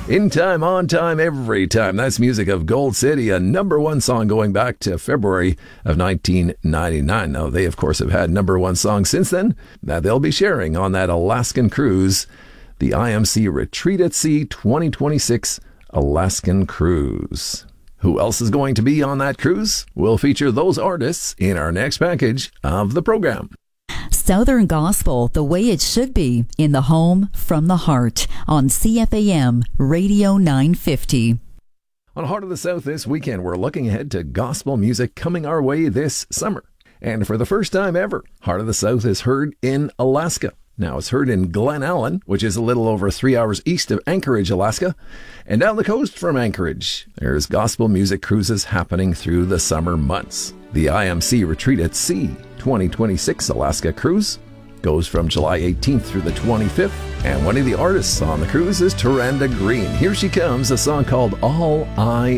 In time, on time, every time. That's music of Gold City, a number one song going back to February of 1999. Now, they, of course, have had number one songs since then that they'll be sharing on that Alaskan cruise, the IMC Retreat at Sea 2026 Alaskan Cruise. Who else is going to be on that cruise? We'll feature those artists in our next package of the program. Southern Gospel, the way it should be, in the home from the heart on CFAM Radio 950. On Heart of the South this weekend, we're looking ahead to gospel music coming our way this summer. And for the first time ever, Heart of the South is heard in Alaska. Now, it's heard in Glen Allen, which is a little over 3 hours east of Anchorage, Alaska. And down the coast from Anchorage, there's gospel music cruises happening through the summer months. The IMC Retreat at Sea 2026 Alaska Cruise goes from July 18th through the 25th. And one of the artists on the cruise is Taranda Green. Here she comes, a song called All I